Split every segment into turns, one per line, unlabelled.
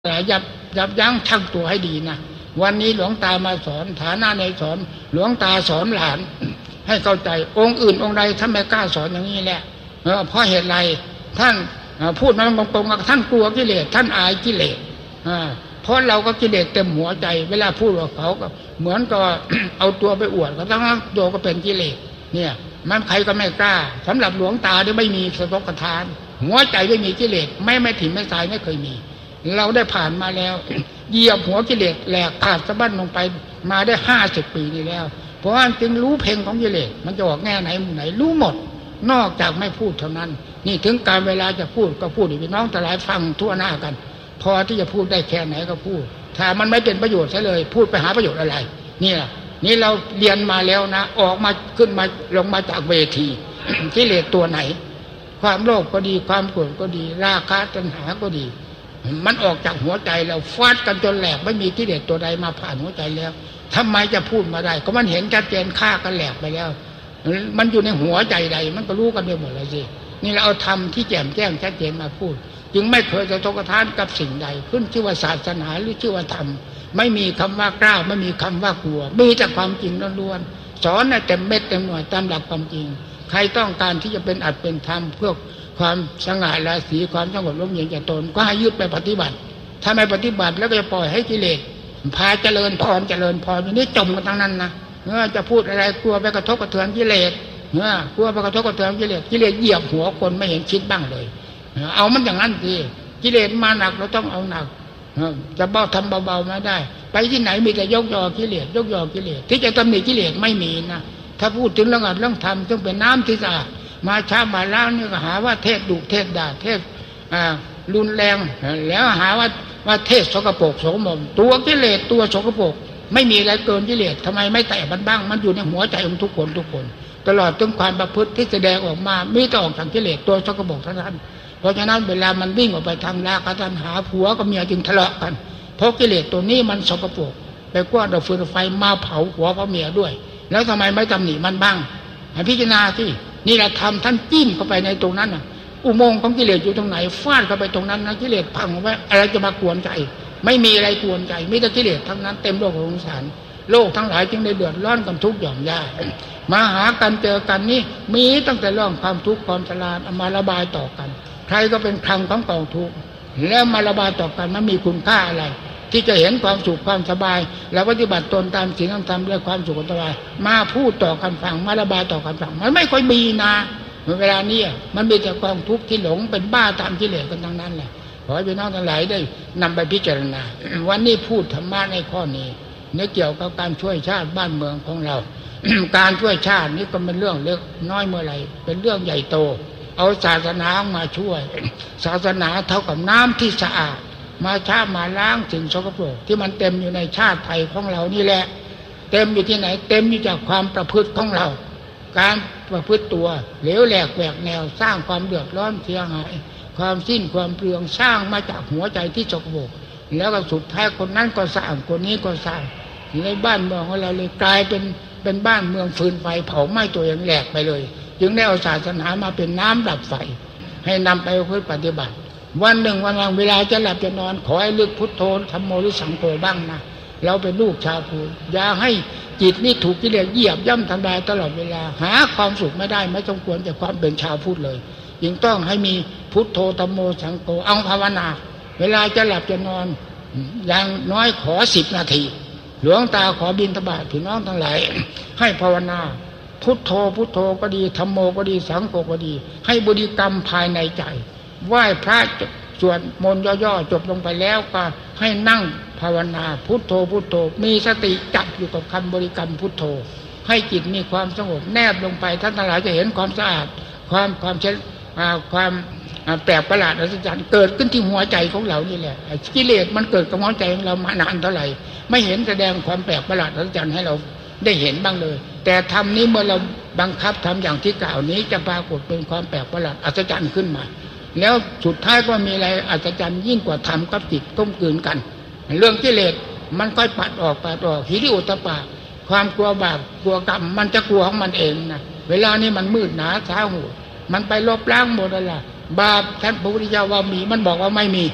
ยับยั้งชั่งตัวให้ดีนะวันนี้หลวงตามาสอนฐานะในสอนหลวงตาสอนหลานให้เข้าใจองค์อื่นองค์ใดท่านไม่กล้าสอนอย่างนี้แหละเพราะเหตุไรท่านพูดมาตรงๆท่านกลัวกิเลสท่านอายกิเลสเพราะเราก็กิเลสเต็มหัวใจเวลาพูดกับเขาก็เหมือนกับ เอาตัวไปอวดเขาทั้งตัวก็เป็นกิเลสเนี่ยมันใครก็ไม่กล้าสำหรับหลวงตาที่ไม่มีสตกทานหัวใจไม่มีกิเลสไม่ถิ่นไม่ตายไม่เคยมีเราได้ผ่านมาแล้วเหยียบหัวกิเลสแหลกขาดสะบั้นลงไปมาได้50 ปีนี่แล้วเพราะฉะนั้นจึงรู้เพลงของกิเลสมันจะออกแง่ไหนมุมไหนรู้หมดนอกจากไม่พูดเท่านั้นนี่ถึงการเวลาจะพูดก็พูดให้พี่น้องแต่หลายฟังทั่วหน้ากันพอที่จะพูดได้แค่ไหนก็พูดถ้ามันไม่เป็นประโยชน์ซะเลยพูดไปหาประโยชน์อะไรนี่แหละนี่เราเรียนมาแล้วนะออกมาขึ้นมาลงมาจากเวที กิเลสตัวไหนความโลภก็ดีความโกรธก็ดีราคะตัณหาก็ดีมันออกจากหัวใจแล้วฟาดกันจนแหลกไม่มีกิเลสตัวใดมาผ่านหัวใจแล้วทำไมจะพูดมาได้ก็มันเห็นชัดเจนฆ่ากันแหลกไปแล้วมันอยู่ในหัวใจใดมันก็รู้กันไปหมดเลยสินี่เราเอาธรรมที่แจ่มแจ้งชัดเจนมาพูดจึงไม่เคยจะทกทานกับสิ่งใดขึ้นชื่อว่าศาสนาหรือชื่อว่าธรรมไม่มีคำว่ากล้าไม่มีคำว่ากลัวมีแต่ความจริงล้วนๆสอนเต็มเม็ดเต็มหน่วยตามหลักความจริงใครต้องการที่จะเป็นอัตเป็นธรรมเพื่อความสง่าราศีความสงบร่มเย็นแก่ตนก็ให้ยึดไปปฏิบัติถ้าไม่ปฏิบัติแล้วก็จะปล่อยให้กิเลสพาเจริญพรอย่างนี้จมกันทั้งนั้นนะจะพูดอะไรกลัวไปกระทบกระเทือนกิเลสกลัวไปกระทบกระเทือนกิเลสเหยียบหัวคนไม่เห็นคิดบ้างเลยเอามันอย่างนั้นสิกิเลสมาหนักเราต้องเอาหนักจะเบาทำเบาๆไม่ได้ไปที่ไหนมีแต่ยกยอกิเลสที่จะตำหนิกิเลสไม่มีนะถ้าพูดถึงเรื่องธรรมต้องเป็นน้ำที่สะอาดมาช้ามาล้างนี่ก็หาว่าเทศดุเทศด่าเทศรุนแรงแล้วหาว่าเทศสกปรกโสมมตัวกิเลสตัวสกปรกไม่มีอะไรเกินกิเลสทำไมไม่แตะมันบ้างมันอยู่ในหัวใจของทุกคนตลอดถึงความประพฤติที่แสดงออกมาไม่ต้องออกจากกิเลสตัวสกปรกเท่านั้นเพราะฉะนั้นเวลามันวิ่งออกไปทางราคะตัณหาผัวกับเมียจึงทะเลาะกันเพราะกิเลสตัวนี้มันสกปรกไปกว้านเอาฟืนไฟมาเผาผัวกับเมียด้วยแล้วทำไมไม่ตำหนิมันบ้างให้พิจารณาที่นี่แหละทำท่านจิ้มเข้าไปในตรงนั้นน่ะอุโมงค์ของกิเลสอยู่ตรงไหนฟาดเข้าไปตรงนั้นนะกิเลสพังไว้อะไรจะมากวนใจไม่มีอะไรกวนใจมีแต่กิเลสทั้งนั้นเต็มโลกสงสารโลกทั้งหลายจึงได้เดือดร้อนกันทุกหย่อมย่ามาหากันเจอกันนี่มีตั้งแต่เรื่องความทุกข์ความชราเอามาระบายต่อกันใครก็เป็นคลังของกองทุกข์แล้วมาระบายต่อกันมันมีคุณค่าอะไรที่จะเห็นความสุขความสบายแล้วปฏิบัติตนตามศีลธรรมด้วยความสุขความสบายมาพูดต่อกันฟังมาระบายต่อกันฟังมันไม่ค่อยมีนะเวลานี้มันมีแต่ความทุกข์ที่หลงเป็นบ้าตามกิเลสกันทั้งนั้นแหละขอให้พี่น้องทั้งหลายได้นำไปพิจารณาวันนี้พูดธรรมะในข้อนี้เนื้อเกี่ยวกับการช่วยชาติบ้านเมืองของเรา การช่วยชาตินี่ก็เป็นเรื่องเล็กน้อยเมื่อไรเป็นเรื่องใหญ่โตเอาศาสนามาช่วยศาสนาเท่ากับน้ำที่สะอาดมาช้ามาล้างสิ่งสกปรกที่มันเต็มอยู่ในชาติไทยของเรานี่แหละเต็มอยู่ที่ไหนเต็มอยู่จากความประพฤติของเราการประพฤติตัวเหลวแหลกแหวกแนวสร้างความเดือดร้อนเสียหายความสิ้นความเปลืองสร้างมาจากหัวใจที่สกปรกแล้วก็สุดท้ายคนนั้นก็สร้างคนนี้ก็สร้างในบ้านเมืองของเราเลยกลายเป็นบ้านเมืองฟืนไฟเผาไหม้ตัวอย่างแหลกไปเลยจึงได้เอาศาสนามาเป็นน้ำดับไฟให้นำไปเพื่อปฏิบัติวันหนึ่งวันวางเวลาจะหลับจะนอนขอให้ลึกพุทโธธัมโมหรือสังโฆบ้างนะเราเป็นลูกชาวพุทธอย่าให้จิตนี่ถูกกิเลสเหยียบย่ำทำลายตลอดเวลาหาความสุขไม่ได้ไม่สมควรจะความเป็นชาวพุทธเลยจึงต้องให้มีพุทโธธัมโมสังโฆเอาภาวนาเวลาจะหลับจะนอนอย่างน้อยขอ10 นาทีหลวงตาขอบิณฑบาตพี่น้องทั้งหลายให้ภาวนาพุทโธก็ดีธัมโมก็ดีสังโฆก็ดีให้บริกรรมภายในใจไหว้พระสวดมนต์ย่อๆจบลงไปแล้วก็ให้นั่งภาวนาพุทโธมีสติจับอยู่กับคำบริกรรมพุทโธให้จิตมีความสงบแนบลงไปท่านทั้งหลายจะเห็นความสะอาดความแปลกประหลาดอัศจรรย์เกิดขึ้นที่หัวใจของเรานี่แหละกิเลสมันเกิดกับหัวใจของเรามานานเท่าไหร่ไม่เห็นแสดงความแปลกประหลาดอัศจรรย์ให้เราได้เห็นบ้างเลยแต่ธรรมนี้เมื่อเราบังคับทำอย่างที่กล่าวนี้จะปรากฏเป็นความแปลกประหลาดอัศจรรย์ขึ้นมาแล้วสุดท้ายก็มีอะไรอัศจรรย์ยิ่งกว่าธรรมกับจิตต้มกลืนกันเรื่องกิเลสมันค่อยปัดออกหิริโอตปะความกลัวบาปกลัวกรรมมันจะกลัวของมันเองนะเวลานี้มันมืดหนาเช้าหูมันไปลบล้างหมดแล้วล่ะบาปท่านพระพุทธเจ้าว่ามีมันบอกว่าไม่มี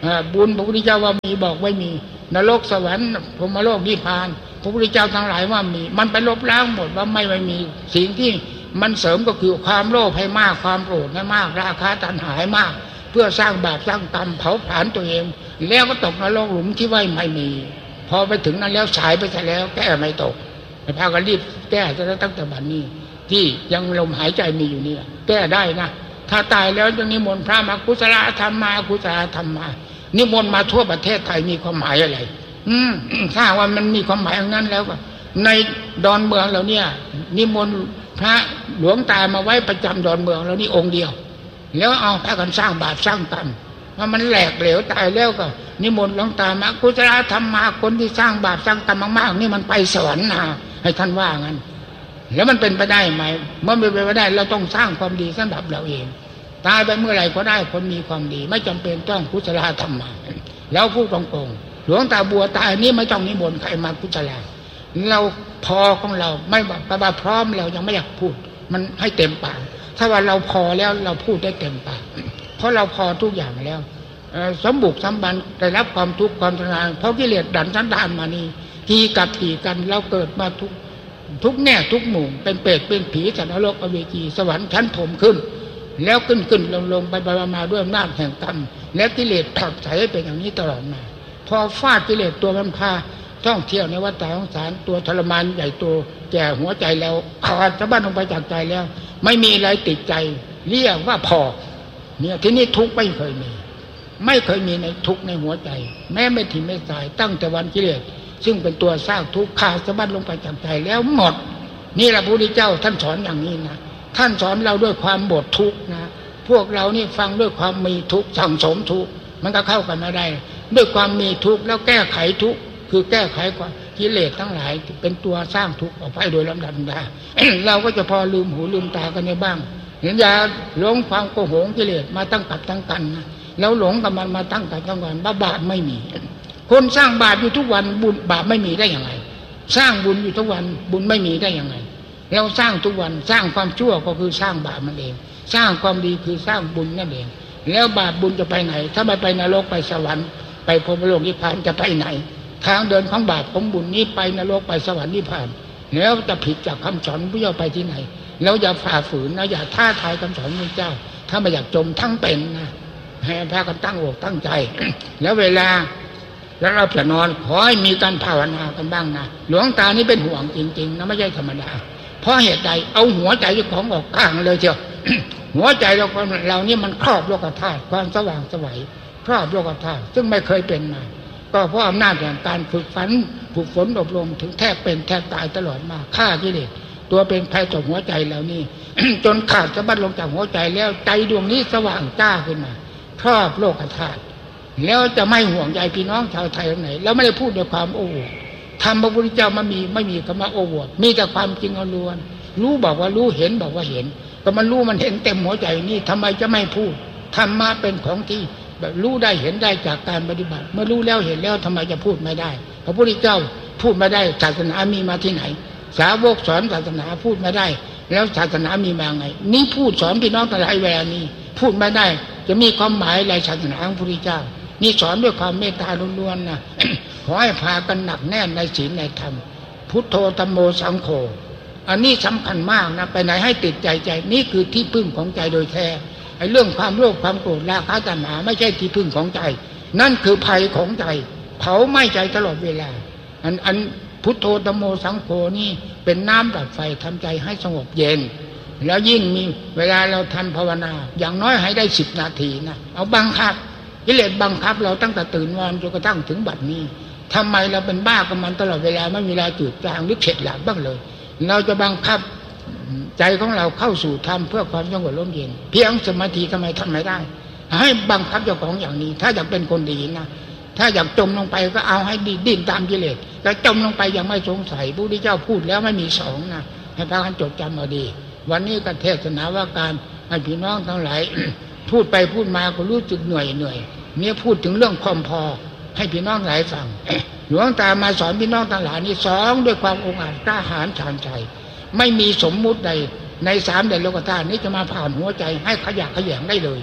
บุญพระพุทธเจ้าว่ามีบอกไม่มีนรกสวรรค์พรหมโลกนิพพานพระพุทธเจ้าทั้งหลายว่ามีมันไปลบล้างหมดว่าไม่มีสิ่งที่มันเสริมก็คือความโลภให้มากความโกรธให้มากราคะตัณหาให้มากเพื่อสร้างบาปสร้างกรรมเผาผลาญตัวเองแล้วก็ตกนรกหลุมที่ว่าไม่มีพอไปถึงนั้นแล้วสายไปซะแล้วแก้ไม่ตกพากันรีบแก้จะตั้งแต่บัดนี้ที่ยังลมหายใจมีอยู่นี่แก้ได้นะถ้าตายแล้วจะนิมนต์พระมากุศลธรรมมากุศลธรรมมานิมนต์มาทั่วประเทศไทยมีความหมายอะไรถ้าว่ามันมีความหมายอย่างนั้นแล้วก็ในดอนเมืองเราเนี่ยนิมนต์พระหลวงตามาไว้ประจำดอนเมืองเรานี่องค์เดียวแล้วเอาพากันสร้างบาปสร้างกรรมว่ามันแหลกเหลวตายแล้วก็นิมนต์หลวงตามากุศลธรรมมาคนที่สร้างบาปสร้างกรรมมากๆนี่มันไปสวรรค์นะให้ท่านว่างั้นแล้วมันเป็นไปได้ไหมเมื่อเป็นไปได้เราต้องสร้างความดีสำหรับเราเองตายไปเมื่อไหร่ก็ได้คนมีความดีไม่จำเป็นต้องกุศลธรรมมาแล้วพูดตรงๆหลวงตาบัวตายนี่ไม่ต้องนิมนต์ใครมากุศลเราพอของเราไม่ว่าพร้อมเรายังไม่อยากพูดมันให้เต็มปากถ้าว่าเราพอแล้วเราพูดได้เต็มปากเพราะเราพอทุกอย่างแล้วสมบุกสมบันได้รับความทุกข์ความทรมานเพราะกิเลสดันสันดานมานี่ทีกับทีกันเราเกิดมาทุกแง่ทุกหมู่เป็นเปรตเป็นผีสัตว์นรกอเวจีสวรรค์ชั้นถมขึ้นแล้วขึ้นลงไปมาด้วยอำนาจแห่งกรรมและกิเลสผลักไสเป็นอย่างนี้ตลอดมาพอฟาดกิเลสตัวมันพาท่องเที่ยวในวัฏสงสารตัวทรมานใหญ่ตัวแก่หัวใจแล้วขาดสะบั้นลงไปจากใจแล้วไม่มีอะไรติดใจเรียกว่าพอเนี่ยที่นี่ทุกข์ไม่เคยมีในทุกข์ในหัวใจแม้ไม่ถิ่นไม่สายตั้งแต่วันกิเลสซึ่งเป็นตัวสร้างทุกข์ขาดสะบั้นลงไปจากใจแล้วหมดนี่แหละพระพุทธเจ้าท่านสอนอย่างนี้นะท่านสอนเราด้วยความบดทุกข์นะพวกเรานี่ฟังด้วยความมีทุกข์สั่งสมทุกข์มันก็เข้ากันไม่ได้ด้วยความมีทุกข์แล้วแก้ไขทุกข์คือแก้ไขความกิเลสทั้งหลายเป็นตัวสร้างทุกข์ออกไปโดยลำดับได้ เราก็จะพอลืมหูลืมตากันในบ้างเห็นอย่าหลงความโกหกกิเลสมาตั้งกับตั้งกันนะแล้วหลงกับมันมาตั้งกับตั้งกันบาปไม่มีคนสร้างบาปอยู่ทุกวันบุญบาปไม่มีได้อย่างไรสร้างบุญอยู่ทุกวันบุญไม่มีได้อย่างไรเราสร้างทุกวันสร้างความชั่วก็คือสร้างบาปมันเองสร้างความดีคือสร้างบุญนั่นเองแล้วบาปบุญจะไปไหนถ้าไม่ไปนรกไปสวรรค์ไปพรหมโลกนิพพานจะไปไหนทางเดินของบาปของบุญนี้ไปนรกไปสวรรค์นิพพานแล้วจะผิดจากคำสอนพระเจ้าไปที่ไหนแล้วอย่าฝ่าฝืนนะอย่าท้าทายคำสอนพระเจ้าถ้าไม่อยากจมทั้งเป็นนะให้พากันตั้งอกตั้งใจ แล้วเวลาแล้วเราจะนอนขอให้มีการภาวนากันบ้างนะหลวงตานี่เป็นห่วงจริงๆนะไม่ใช่ธรรมดาเพราะเหตุใดเอาหัวใจของออกข้างเลยเชียว หัวใจเรานี่มันครอบโลกธาตุความสว่างไสวครอบโลกธาตุซึ่งไม่เคยเป็นมาก็เพราะอำนาจแห่งการฝึกฝนอบรมถึงแทบเป็นแทบตายตลอดมาฆ่ากิเลสตัวเป็นภัยต่อหัวใจแล้วนี่ จนขาดสะบั้นลงจากหัวใจแล้วใจดวงนี้สว่างจ้าขึ้นมาครอบโลกธาตุแล้วจะไม่ห่วงใยพี่น้องชาวไทยตรงไหนแล้วไม่ได้พูดด้วยความโอ้อวดธรรมพระพุทธเจ้าไม่มีคำว่าโอ้อวดมีแต่ความจริงล้วนรู้บอกว่ารู้เห็นบอกว่าเห็นก็มันรู้มันเห็นเต็มหัวใจนี่ทำไมจะไม่พูดธรรมะเป็นของที่แบบรู้ได้เห็นได้จากการปฏิบัติเมื่อรู้แล้วเห็นแล้วทำไมจะพูดไม่ได้พระพุทธเจ้าพูดไม่ได้ศาสนามีมาที่ไหนสาวกสอนศาสนาพูดไม่ได้แล้วศาสนามีมาไงนี่พูดสอนพี่น้องทั้งหลายเวลานี้พูดไม่ได้จะมีความหมายอะไรศาสนาของพระพุทธเจ้านี่สอนด้วยความเมตตาล้วนๆนะ ขอให้พากันหนักแน่นในศีลในธรรมพุทโธธัมโมสังโฆอันนี้สำคัญมากนะไปไหนให้ติดใจนี่คือที่พึ่งของใจโดยแท้ไอ้เรื่องความโลภความโกรธราคะตัณหาไม่ใช่ที่พึ่งของใจนั่นคือภัยของใจเผาไหม้ใจตลอดเวลาอันพุทโธธัมโมสังโฆนี่เป็นน้ำดับไฟทำใจให้สงบเย็นแล้วยิ่งมีเวลาเราทำภาวนาอย่างน้อยให้ได้10 นาทีนะเอาบังคับกิเลสบังคับเราตั้งแต่ตื่นนอนจนกระทั่งถึงบัดนี้ทำไมเราเป็นบ้ากับมันตลอดเวลาไม่มีเวลาจืดจางหรือเข็ดหลาบบ้างเลยเราจะบังคับใจของเราเข้าสู่ธรรมเพื่อความสงบร่มเย็นเพียงสมาธิทำไมทำไม่ได้ให้บังคับเจ้าของอย่างนี้ถ้าอยากเป็นคนดีนะถ้าอยากจมลงไปก็เอาให้ดิ้นตามกิเลสแต่จมลงไปยังไม่สงสัยพระพุทธเจ้าพูดแล้วไม่มีสองนะให้พากันจดจำเอาดีวันนี้ก็เทศนาว่าการให้พี่น้องทั้งหลาย พูดไปพูดมาก็รู้สึกเหนื่อยเนี่ยพูดถึงเรื่องความพอให้พี่น้องหลายฟัง หลวงตามาสอนพี่น้องทั้งหลายนี่สอนด้วยความองอาจกล้าหาญชาญใจไม่มีสมมุติใดใน3 แดนโลกธาตุนี้จะมาผ่านหัวใจให้ขยะแขยงได้เลย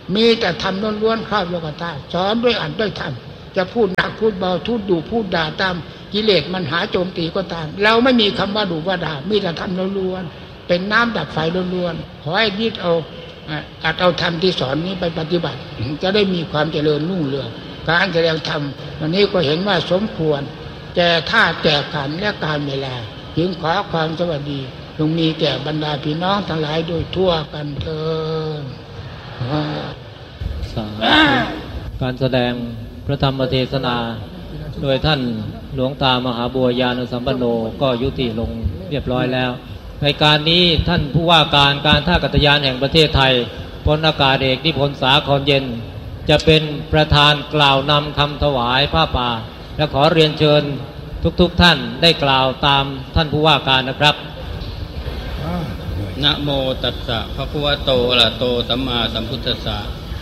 มีแต่ทำล้วนๆครอบโลกธาตุสอนด้วยอัดด้วยธรรมจะพูดหนักพูดเบาพูดดุพูดด่าตามกิเลสมันหาโจมตีก็ตามเราไม่มีคำว่าดุว่าด่ามีแต่ทำล้วนๆเป็นน้ำดับไฟล้วนๆขอให้ยึดเอาอัดเอาธรรมที่สอนนี้ไปปฏิบัติจะได้มีความเจริญรุ่งเรืองการแสดงธรรมวันนี้ก็เห็นว่าสมควรแก่ท่าแก่ขันและการเวลาจึงขอความสวัสดีจงมีแก่บรรดาพี่น้องทั้งหลายโดยทั่วกันเถิด
การแสดงพระธรรมเทศนาโดยท่านหลวงตามหาบัวญาณสัมปันโนก็ยุติลงเรียบร้อยแล้วในการนี้ท่านผู้ว่าการท่ากัตยานแห่งประเทศไทยพลอากาศเอกนิพนธ์สาครเย็นจะเป็นประธานกล่าวนำคำถวายผ้าป่าและขอเรียนเชิญทุกท่านได้กล่าวตามท่านผู้ว่าการนะครับ
นะโมตัสสะภะคะวะโตอะระหะโตสัมมาสัมพุทธัสสะ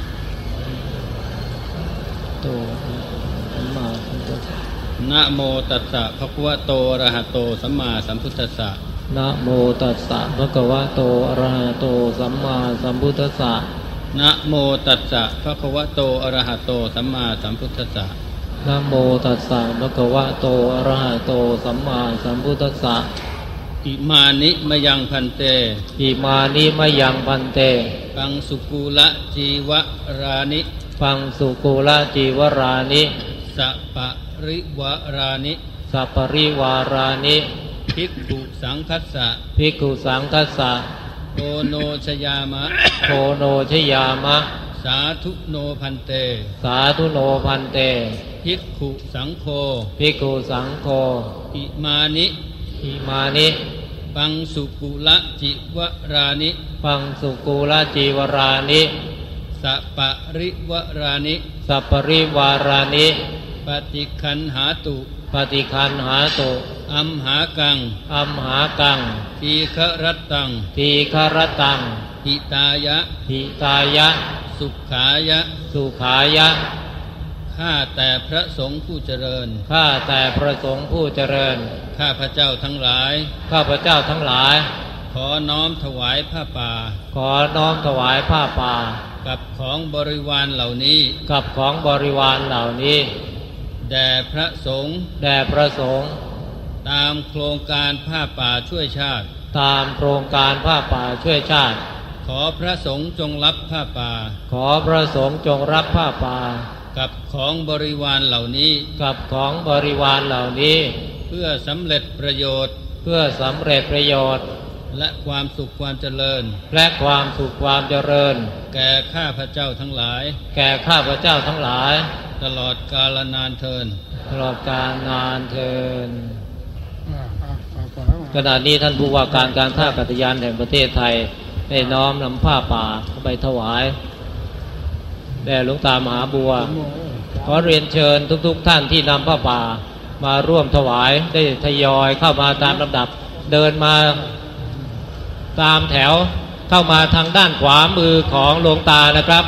นะโมตัสสะภะคะวะโตอะระหะโตสัมมาสัมพุทธัสสะ
นะโมตัสสะภะคะวะโตอะระหะโตสัมมาสัมพุทธัสสะ
นะโมตัสสะภะคะวะโตอะระหะโตสัมมาสัมพุทธัสสะ
นะโมตัสสะภะคะวะโตอะระหะโตสัมมาสัมพุทธัสสะ
อิมานิมะยังพันเต
อิมานิมะยังพันเต
ปังสุกูละจีวรานิ
ปังสุกูละจีวรานิ
สัปปริวารานิ
สัปปริวารานิ
ภิกขุสังคัสสะ
ภิกขุสังคัสสะ
โอโนชยามะ
โอโนชยามะ
สาธุโนพันเต
สาธุโนพันเต
ภิกขุสังโฆ
ภิกขุสังโฆ
อิมานิ
อิมานิ
ปังสุกุละจิวรานิ
ปังสุกุละจิวรานิ
สัปปริวรานิ
สัปปริวารานิ
ปฏิคันหาตุ
ปฏิคันหาตุ
อัมหากัง
อัมหากัง
ทีฆรัตตัง
ทีฆรัตตัง
หิตายะ
หิตายะ
สุขายะ
สุขายะ
ข้าแต่พระสงฆ์ผู้เจริญ
ข้าแต่พระสงฆ์ผู้เจริญ
ข้าพระเจ้าทั้งหลาย
ข้าพระเจ้าทั้งหลาย
ขอน้อมถวายผ้าป่า
ขอน้อมถวายผ้าป่า
กับของบริวารเหล่านี้
กับของบริวารเหล่านี้
แด่พระสงฆ์
แด่พระสงฆ์
ตามโครงการผ้าป่าช่วยชาติ
ตามโครงการผ้าป่าช่วยชาติ
ขอพระสงฆ์จงรับผ้าป่า
ขอพระสงฆ์จงรับผ้าป่า
กับของบริวารเหล่านี้
กับของบริวารเหล่านี้
เพื่อสำเร็จประโยชน์
เพื่อสำเร็จประโยชน์
และความสุขความเจริญ
และความสุขความเจริญ
แก่ข้าพระเจ้าทั้งหลาย
แก่ข้าพระเจ้าทั้งหลาย
ตลอดกาลนานเทิน
ตลอดกาลนานเทินขณะนี้ท่านผู้ว่าการท่ากัตยานแห่งประเทศไทยได้น้อมนำผ้าป่าไปถวายแด่หลวงตามหาบัวขอเรียนเชิญทุกท่านที่นำผ้าป่ามาร่วมถวายได้ทยอยเข้ามาตามลำดับเดินมาตามแถวเข้ามาทางด้านขวามือของหลวงตานะครับ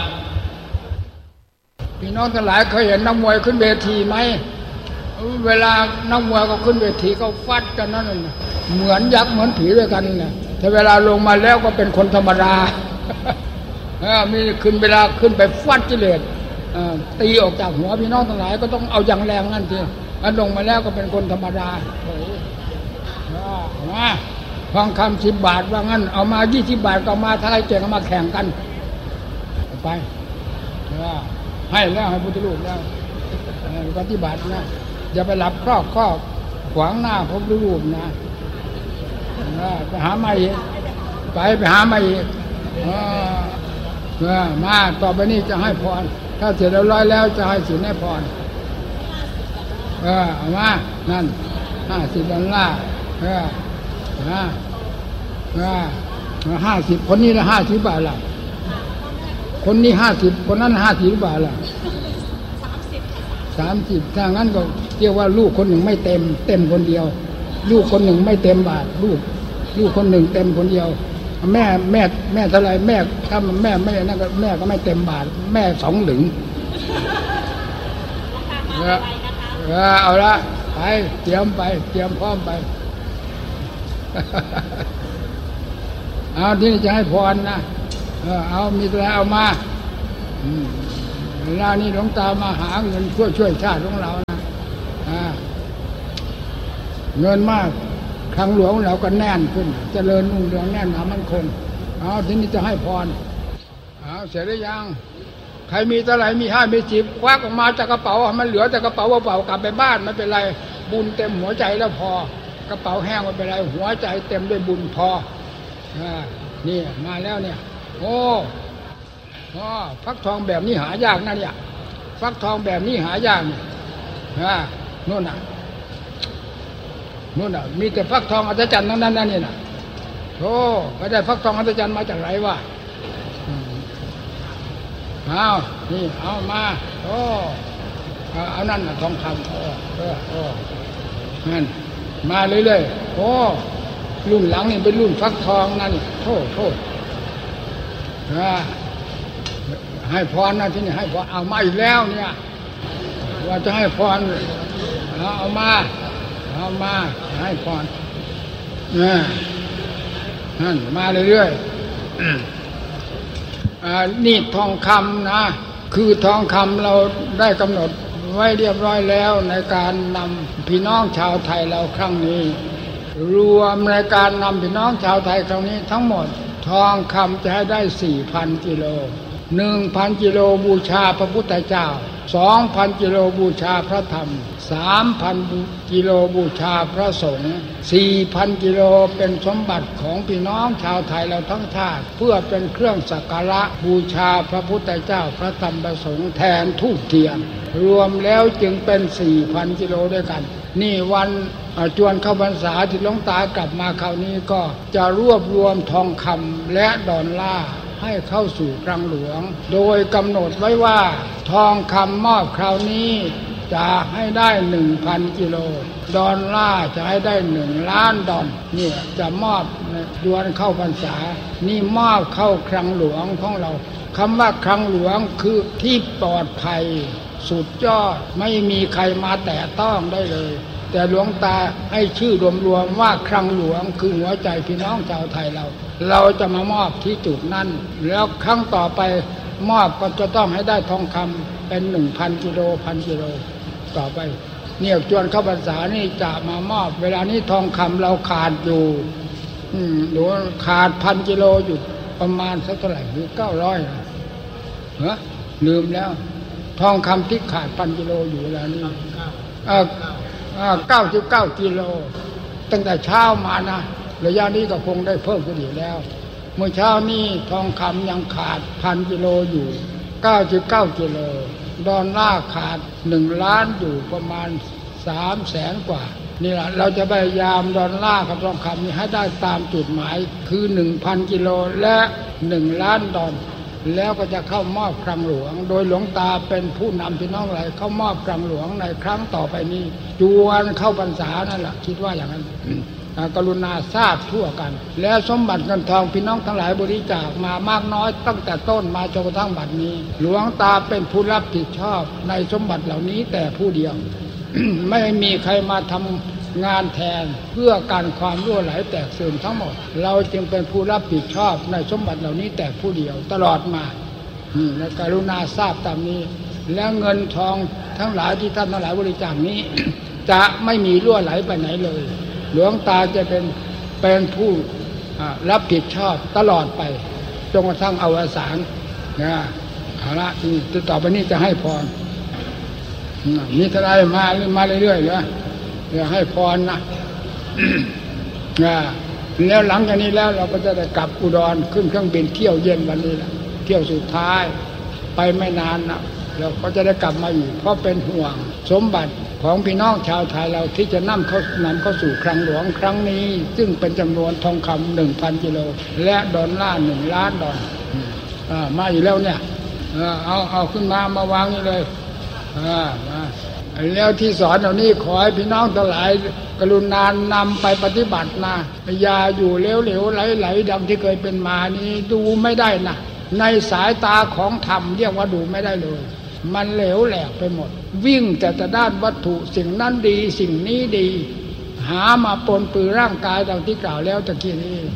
พี่น้องทั้งหลายเคยเห็นนักมวยขึ้นเวทีไหมเวลานักมวยก็ขึ้นเวทีเขาฟัดกันนั่นน่ะเหมือนยักษ์เหมือนผีด้วยกันน่ะแต่เวลาลงมาแล้วก็เป็นคนธรรมดามีขึ้นเวลาขึ้นไปฟัดกิเลสตีออกจากหัวพี่น้องทั้งหลายก็ต้องเอาอย่างแรงนั่นทีลงมาแล้วก็เป็นคนธรรมดามาทองคำ10 บาทว่างั้นเอามา20 บาทก็มาถ้าใครเก่งก็มาแข่งกันไปให้แล้วให้พุทธรูปแล้วปฏิบัตินะอย่าไปหลับครอบขวางหน้าพระพุทธรูปนะไปหาใหม่ไปหาใหม่มาต่อไปนี้จะให้พรถ้าเสร็จแล้วร้อยแล้วจะให้ศีลให้พรเอามานั่น$5050คนนี้ละ50 บาทละคนนี้50คนนั้น50 บาทละ30ถ้างั้นก็เรียกว่าลูกคนหนึ่งไม่เต็มคนเดียวลูกคนหนึ่งไม่เต็มบาทลูกคนหนึ่งเต็มคนเดียวแม่เท่าไรแม่ถ้าแม่ไม่นั่นก็แม่ก็ไม่เต็มบาทแม่2 หลึงเอาละไปเตรียมพร้อมไปเอาที่นี่จะให้พรนะเอามีอะไรเอามาเวลานี้หลวงตามาหาเงินช่วยชาติของเรานะเงินมากครั้งหลวงเราก็แน่นขึ้นเจริญรุ่งเรืองแน่นหนามั่นคงเอาทีนี้จะให้พรเอาเสร็จหรือยังใครมีเท่าไหร่มี5มี10ควักออกมาจากกระเป๋ามันเหลือแต่กระเป๋าเปล่ากลับไปบ้านไม่เป็นไรบุญเต็มหัวใจแล้วพอกระเป๋าแห้งไม่เป็นไรหัวใจเต็มด้วยบุญพอนี่มาแล้วเนี่ยโอ้ฟักทองแบบนี้หายากนะเนี่ยฟักทองแบบนี้หายากเนี่ยนู่นน่ะมีแต่ฟักทองอัศจรรย์ทั้งนั้นนะนี่น่ะโอ้ไปได้ฟักทองอัศจรรย์มาจากไหนวะเอานี่เอามาโอ้เอานั่นน่ะทองคำนั่นมาเรื่อยๆโอ้รุ่นหลังนี่เป็นรุ่นฟักทองนั่นโทษให้พรนะที่นี่ให้พรเอามาอีกแล้วเนี่ยว่าจะให้พรเอามาให้พรนั่นมาเรื่อยๆนี่ทองคำนะคือทองคำเราได้กำหนดไว้เรียบร้อยแล้วในการนำพี่น้องชาวไทยเราครั้งนี้รวมในการนำพี่น้องชาวไทยครั้งนี้ทั้งหมดทองคำจะให้ได้ 4,000 กิโล 1,000 กิโลบูชาพระพุทธเจ้า 2,000 กิโลบูชาพระธรรม 3,000 กิโลบูชาพระสงฆ์ 4,000 กิโลเป็นสมบัติของพี่น้องชาวไทยเราทั้งชาติเพื่อเป็นเครื่องสักการะบูชาพระพุทธเจ้าพระธรรมพระสงฆ์แทนธูปเทียนรวมแล้วจึงเป็น 4,000 กิโลด้วยกันนี่วันจวนเข้าพรรษาที่หลวงตากลับมาคราวนี้ก็จะรวบรวมทองคำและดอลลาร์ให้เข้าสู่คลังหลวงโดยกำหนดไว้ว่าทองคำมอบคราวนี้จะให้ได้ 1,000 กิโลดอลลาร์จะให้ได้1 ล้านดอลเนี่ยจะมอบจวนเข้าพรรษานี่มอบเข้าคลังหลวงของเราคำว่าคลังหลวงคือที่ปลอดภัยสุดยอดไม่มีใครมาแตะต้องได้เลยแต่หลวงตาให้ชื่อรวมๆว่าคลังหลวงคือหัวใจพี่น้องชาวไทยเราจะมามอบที่จุดนั้นแล้วครั้งต่อไปมอบก็จะต้องให้ได้ทองคำเป็น 1,000 กิโล 1,000 กิโลต่อไปเนี่ยจวนเข้าพรรษานี่จะมามอบเวลานี้ทองคำเราขาดอยู่หรือขาด 1,000 กิโลอยู่ประมาณสักเท่าไหร่หรือ900ลืมแล้วทองคำที่ขาด 1,000 กิโลอยู่เวลานี้99 กิโลตั้งแต่เช้ามานะระยะนี้ก็คงได้เพิ่มขึ้นอีกแล้วเมื่อเช้านี้ทองคำยังขาด 1,000 กิโลอยู่99 กิโลดอลลาร์ขาด1 ล้านอยู่ประมาณ300,000 กว่านี่แหละเราจะพยายามดอลลาร์กับทองคำนี้ให้ได้ตามจุดหมายคือ 1,000 กิโลและ1 ล้านดอลแล้วก็จะเข้ามอบคลังหลวงโดยหลวงตาเป็นผู้นำพี่น้องหลายเข้ามอบคลังหลวงในครั้งต่อไปนี้จวนเข้าพรรษานั่นแหละคิดว่าอย่างนั้นกรุณาทราบทั่วกันแล้วสมบัติเงินทองพี่น้องทั้งหลายบริจาคมามากน้อยตั้งแต่ต้นมาจนกระทั่งบัดนี้หลวงตาเป็นผู้รับผิดชอบในสมบัติเหล่านี้แต่ผู้เดียว ไม่มีใครมาทำงานแทนเพื่อการความรั่วไหลแตกซึมทั้งหมดเราจึงเป็นผู้รับผิดชอบในสมบัติเหล่านี้แต่ผู้เดียวตลอดมาและกรุณาทราบตามนี้แล้วเงินทองทั้งหลายที่ท่านทั้งหลายบริจาคนี้ จะไม่มีรั่วไหลไปไหนเลยหลวงตาจะเป็นผู้รับผิดชอบตลอดไปจนกระทั่งอวสานนะเอาละที่ต่อไปนี้จะให้พรมีทนายมาเรื่อยๆเลยให้พรนะ แล้วหลังจากนี้แล้วเราก็จะได้กลับอุดรขึ้นเครื่องบินเที่ยวเย็นวันนี้แหละเที่ยวสุดท้ายไปไม่นานนะเราก็จะได้กลับมาอีกเพราะเป็นห่วงสมบัติของพี่น้องชาวไทยเราที่จะนำเข้าสู่คลังหลวงครั้งนี้ซึ่งเป็นจำนวนทองคำ 1,000 กิโลและดอลลาร์1 ล้านดอลมาอีกแล้วเนี่ยเอาขึ้นมาวางนี่เลยมาแล้วที่สอนเหล่านี้ขอให้พี่น้องทั้งหลายกรุณานำไปปฏิบัตินะอย่าอยู่เหลวๆไหลๆดังที่เคยเป็นมานี้ดูไม่ได้นะในสายตาของธรรมเรียกว่าดูไม่ได้เลยมันเหลวแหลกไปหมดวิ่งแต่ด้านวัตถุสิ่งนั้นดีสิ่งนี้ดีหามาปนปือร่างกายดังที่กล่าวแล้วตะกี้นี้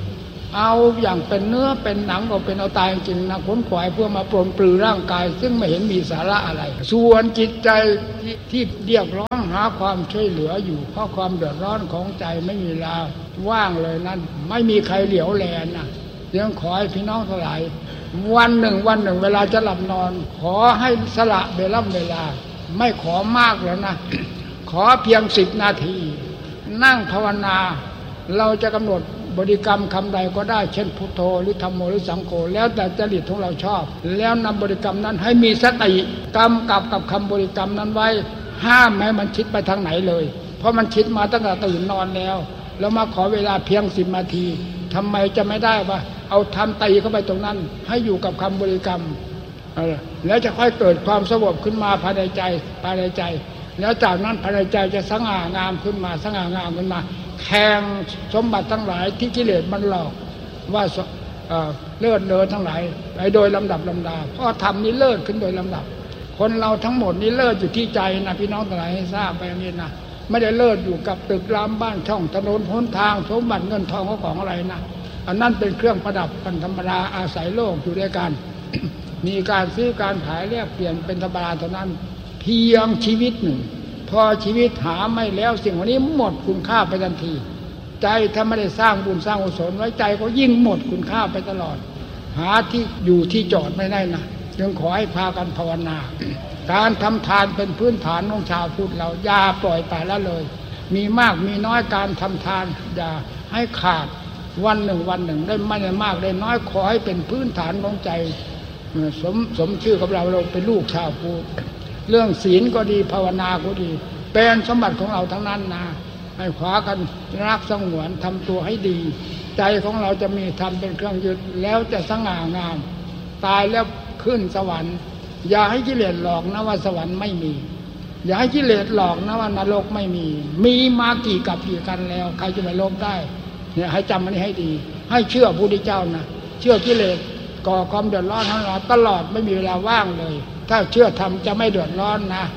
เอาอย่างเป็นเนื้อเป็นหนังก็เป็นเอาตายจริงนะขนขวายเพื่อมาปลนปลือร่างกายซึ่งไม่เห็นมีสาระอะไรส่วนจิตใจที่เรียกร้องหาความช่วยเหลืออยู่เพราะความเดือดร้อนของใจไม่มีเวลาว่างเลยนั้นไม่มีใครเหลียวแลนะยังขอให้พี่น้องทั้งหลายวันหนึ่งเวลาจะหลับนอนขอให้สละเวลาไม่ขอมากแล้วนะขอเพียง10 นาทีนั่งภาวนาเราจะกำหนดบริกรรมคำใดก็ได้เช่นพุทโธหรือธัมโมหรือสังโฆแล้วแต่จริตของเราชอบแล้วนำบริกรรมนั้นให้มีสติกำกับคำบริกรรมนั้นไว้ห้ามให้มันคิดไปทางไหนเลยเพราะมันคิดมาตั้งแต่ตื่นนอนแล้วมาขอเวลาเพียง10 นาทีทำไมจะไม่ได้วะเอาทำตีเข้าไปตรงนั้นให้อยู่กับคำบริกรรมแล้วจะค่อยเกิดความสงบขึ้นมาภายในใจแล้วจากนั้นภายในใจจะสง่างามขึ้นมาแข่งสมบัติทั้งหลายที่กิเลสมันหลอกว่าเลิศเลอทั้งหลายไปโดยลำดับลำดาเพราะธรรมนี้เลิศขึ้นโดยลำดับคนเราทั้งหมดนี้เลิศอยู่ที่ใจนะพี่น้องทั้งหลายให้ทราบไปอย่างนี้นะไม่ได้เลิศอยู่กับตึกรามบ้านช่องถนนหนทางสมบัติเงินทองของอะไรนะอันนั้นเป็นเครื่องประดับกันธรรมดาอาศัยโลกอยู่ด้วยกัน มีการซื้อการขายแลกเปลี่ยนเป็นธรรมดาเท่านั้นเพียงชีวิตหนึ่งพอชีวิตหาไม่แล้วสิ่งเหล่านี้หมดคุณค่าไปทันทีใจถ้าไม่ได้สร้างบุญสร้างกุศลไว้ใจก็ยิ่งหมดคุณค่าไปตลอดหาที่อยู่ที่จอดไม่ได้นะจึงขอให้พากันภาวนาการทำทานเป็นพื้นฐานของชาวพุทธเราอย่าปล่อยปละละเลยมีมากมีน้อยการทำทานอย่าให้ขาดวันหนึ่งได้ไม่ได้มากได้น้อยขอให้เป็นพื้นฐานของใจสมชื่อกับเราเป็นลูกชาวพุทธเรื่องศีลก็ดีภาวนาก็ดีเป็นสมบัติของเราทั้งนั้นนะให้ขวากันรักสงวนทำตัวให้ดีใจของเราจะมีธรรมเป็นเครื่องยึดแล้วจะสง่างามตายแล้วขึ้นสวรรค์อย่าให้กิเลสหลอกนะว่าสวรรค์ไม่มีอย่าให้กิเลสหลอกนะว่านรกไม่มีมากี่กับกี่กันแล้วใครจะไปลบได้เนี่ยให้จำมันให้ดีให้เชื่อพระพุทธเจ้านะเชื่อกิเลสก่อความเดือดร้อนให้เราตลอดไม่มีเวลาว่างเลยถ้าเชื่อธรรมจะไม่เดือดร้อนนะ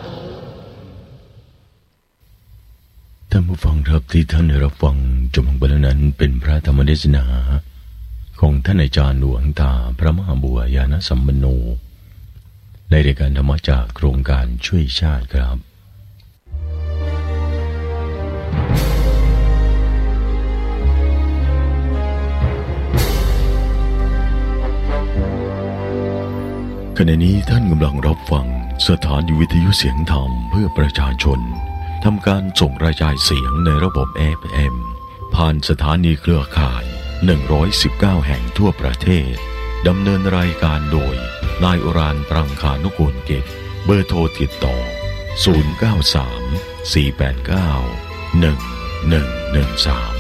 ท่านผู้ฟังครับที่ท่านได้รับฟังจบลงไปแล้วนั้นเป็นพระธรรมเทศนาของท่านอาจารย์หลวงตาพระมหาบัวยานสัมปันโนในรายการธรรมจากโครงการช่วยชาติครับขณะนี้ท่านกำลังรับฟังสถานีวิทยุเสียงธรรมเพื่อประชาชนทำการส่งกระจายเสียงในระบบ FM ผ่านสถานีเครือข่าย119แห่งทั่วประเทศดำเนินรายการโดยนายอุรานต์ ปรังคานุกูลกิจเบอร์โทรติดต่อ093 489 1113